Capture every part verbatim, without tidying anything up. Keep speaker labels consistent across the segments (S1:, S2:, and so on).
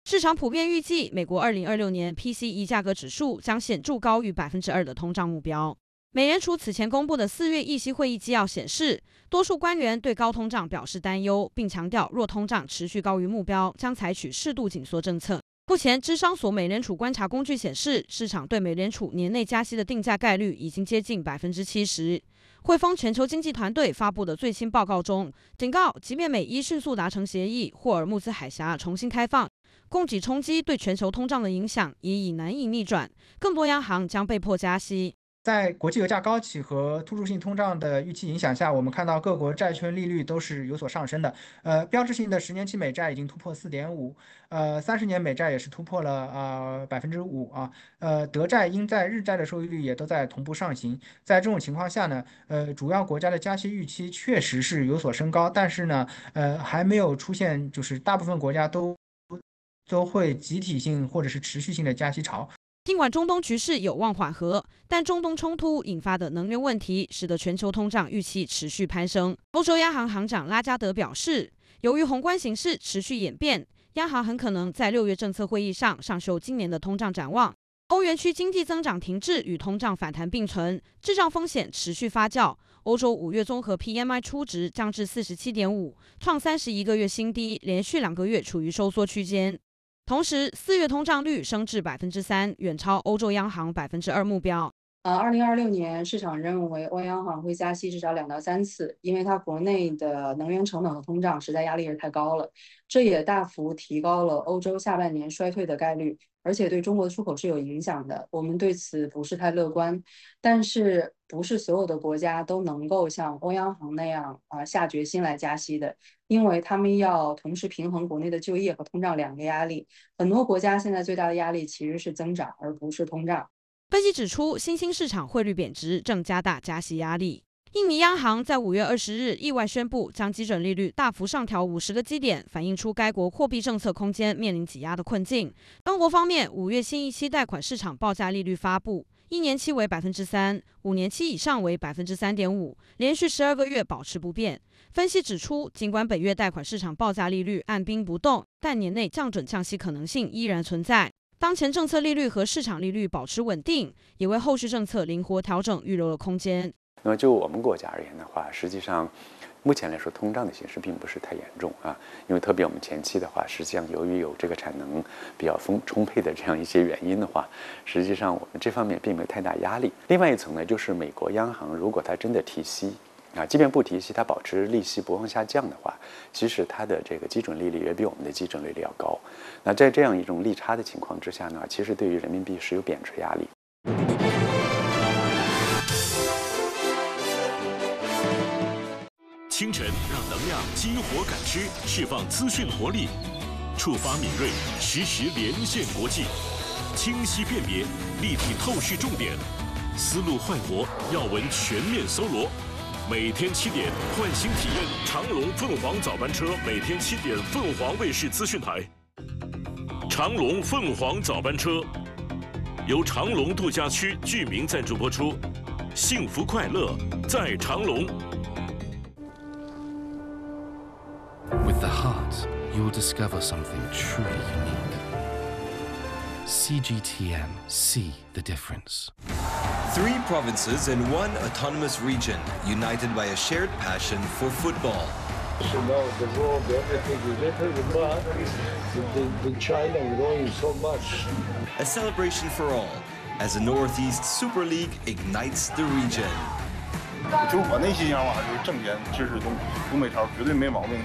S1: 市场普遍预计，美国二零二六年 P C E 价格指数将显著高于百分之二的通胀目标。美联储此前公布的四月议息会议纪要显示，多数官员对高通胀表示担忧，并强调若通胀持续高于目标，将采取适度紧缩政策。目前，芝商所美联储观察工具显示，市场对美联储年内加息的定价概率已经接近百分之七十。汇丰全球经济团队发布的最新报告中，警告，即便美伊迅速达成协议，霍尔木兹海峡重新开放，供给冲击对全球通胀的影响也已难以逆转，更多央行将被迫加息。
S2: 在国际油价高企和突出性通胀的预期影响下，我们看到各国债券利率都是有所上升的。呃，标志性的十年期美债已经突破 四点五， 呃，三十年美债也是突破了呃百分之五啊。呃，德债、英债、日债的收益率也都在同步上行。在这种情况下呢，呃，主要国家的加息预期确实是有所升高，但是呢，呃，还没有出现就是大部分国家都都会集体性或者是持续性的加息潮。
S1: 尽管中东局势有望缓和，但中东冲突引发的能源问题使得全球通胀预期持续攀升。欧洲央行行长拉加德表示，由于宏观形势持续演变，央行很可能在六月政策会议上上修今年的通胀展望。欧元区经济增长停滞与通胀反弹并存，滞胀风险持续发酵。欧洲五月综合 P M I 初值降至 四十七点五， 创三十一个月新低，连续两个月处于收缩区间。同时，四月通胀率升至百分之三，远超欧洲央行百分之二目标。
S3: 呃，二零二六年市场认为欧央行会加息至少两到三次，因为它国内的能源成本和通胀实在压力是太高了，这也大幅提高了欧洲下半年衰退的概率，而且对中国的出口是有影响的。我们对此不是太乐观，但是不是所有的国家都能够像欧央行那样啊、呃、下决心来加息的，因为他们要同时平衡国内的就业和通胀两个压力。很多国家现在最大的压力其实是增长，而不是通胀。
S1: 分析指出，新兴市场汇率贬值正加大加息压力。印尼央行在五月二十日意外宣布将基准利率大幅上调五十个基点，反映出该国货币政策空间面临挤压的困境。中国方面，五月新一期贷款市场报价利率发布，一年期为百分之三，五年期以上为百分之三点五，连续十二个月保持不变。分析指出，尽管本月贷款市场报价利率按兵不动，但年内降准降息可能性依然存在。当前政策利率和市场利率保持稳定，也为后续政策灵活调整预留了空间。
S4: 那么就我们国家而言的话，实际上目前来说通胀的形势并不是太严重啊，因为特别我们前期的话，实际上由于有这个产能比较丰充沛的这样一些原因的话，实际上我们这方面并没有太大压力。另外一层呢，就是美国央行如果它真的提息啊，即便不提息，它保持利息不往下降的话，其实它的这个基准利率也比我们的基准利率要高。那在这样一种利差的情况之下呢，其实对于人民币是有贬值压力。
S5: 清晨让能量激活感知，释放资讯活力，触发敏锐，实时连线国际，清晰辨别，立体透视重点，思路快活，要闻全面搜罗。每天七点，唤醒体验长龙凤凰早班车，每天七点，凤凰卫视资讯台。长龙凤凰早班车由长龙度假区居民赞助播出，幸福快乐在长龙。
S6: With the heart, you'll discover something truly unique. C G T M, see the difference.
S7: Three provinces and one autonomous region, united by a shared passion for football.
S8: You know, the world, everything is better, but the, the China growing so much.
S7: A celebration for all, as the Northeast Super League ignites the region.
S9: 就我内心想法还是正言支持东东北潮，绝对没毛病。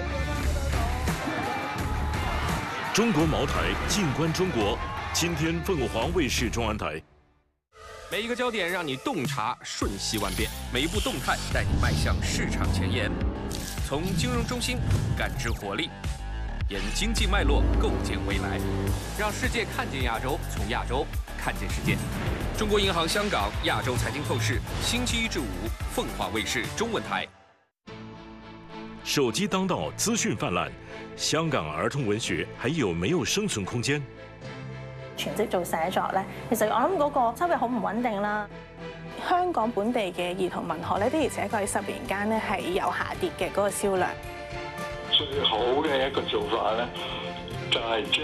S5: 中国茅台，静观中国。今天凤凰卫视中文台。
S10: 每一个焦点让你洞察瞬息万变，每一步动态带你迈向市场前沿。从金融中心感知活力，沿经济脉络构建未来，让世界看见亚洲，从亚洲看见世界。中国银行香港亚洲财经透视，星期一至五，凤凰卫视中文台。
S5: 手機當道，資訊泛濫，香港兒童文學還有沒有生存空間？
S11: 全職做寫作咧，其實我諗嗰個收入好唔穩定啦。香港本地嘅兒童文學咧，的而且確喺十年間咧係有下跌嘅嗰個銷量。
S8: 最好嘅一個做法咧，就係將